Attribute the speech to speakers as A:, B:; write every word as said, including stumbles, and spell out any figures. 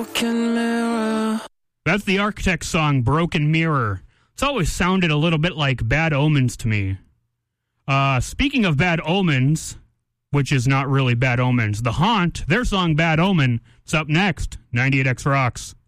A: Broken mirror.
B: That's the Architects song, Broken Mirror. It's always sounded a little bit like Bad Omens to me. Uh, speaking of Bad Omens, which is not really Bad Omens, The Haunt, their song Bad Omen, is up next. ninety-eight X Rocks.